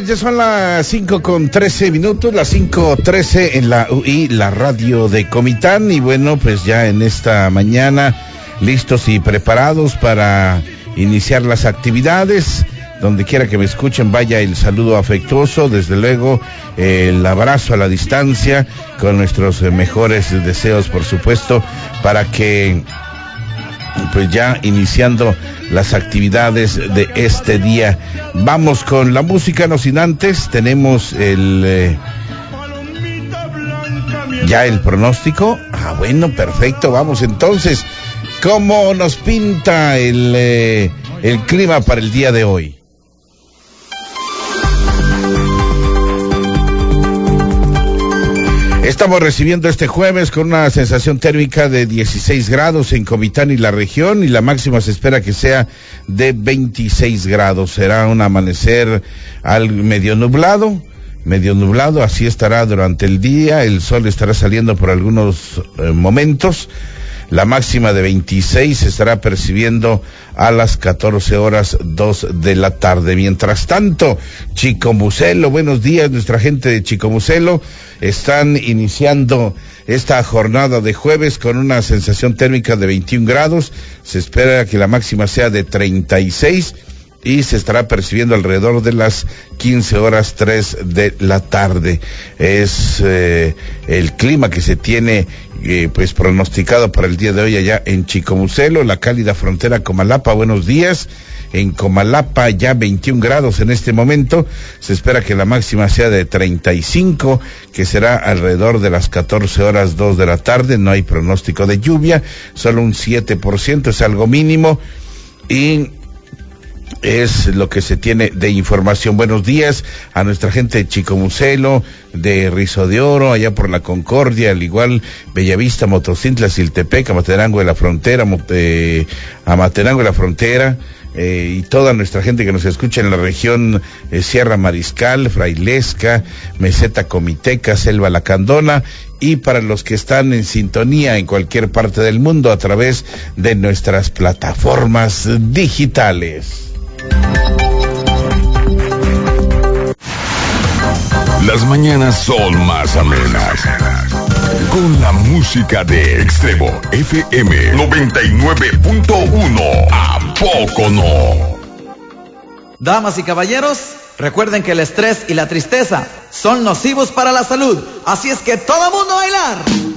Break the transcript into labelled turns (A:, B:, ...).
A: ya son las 5:13, las 5:13 en la UI, la radio de Comitán. Y bueno, pues ya en esta mañana, listos y preparados para iniciar las actividades. Donde quiera que me escuchen, vaya el saludo afectuoso, desde luego el abrazo a la distancia, con nuestros mejores deseos, por supuesto, para que pues ya iniciando las actividades de este día. Vamos con la música, no sin antes, tenemos ya el pronóstico. Bueno, perfecto, vamos entonces. ¿Cómo nos pinta el clima para el día de hoy? Estamos recibiendo este jueves con una sensación térmica de 16 grados en Comitán y la región, y la máxima se espera que sea de 26 grados. Será un amanecer medio nublado, así estará durante el día. El sol estará saliendo por algunos momentos. La máxima de 26 se estará percibiendo a las 14:02 de la tarde. Mientras tanto, Chicomucelo, buenos días, nuestra gente de Chicomucelo. Están iniciando esta jornada de jueves con una sensación térmica de 21 grados. Se espera que la máxima sea de 36 y se estará percibiendo alrededor de las 15:03 de la tarde. Es el clima que se tiene pues pronosticado para el día de hoy allá en Chicomucelo, la cálida frontera Comalapa. Buenos días. En Comalapa ya 21 grados en este momento. Se espera que la máxima sea de 35, que será alrededor de las 14:02 de la tarde. No hay pronóstico de lluvia, solo un 7%, es algo mínimo, y es lo que se tiene de información. Buenos días a nuestra gente de Chicomucelo, de Rizo de Oro, allá por la Concordia, al igual Bellavista, Motocintla, Siltepec, Amatenango de la Frontera, y toda nuestra gente que nos escucha en la región Sierra Mariscal, Frailesca, Meseta Comiteca, Selva Lacandona, y para los que están en sintonía en cualquier parte del mundo a través de nuestras plataformas digitales.
B: Las mañanas son más amenas con la música de Extremo FM 99.1. ¿A poco no?
C: Damas y caballeros, recuerden que el estrés y la tristeza son nocivos para la salud. Así es que todo mundo a bailar.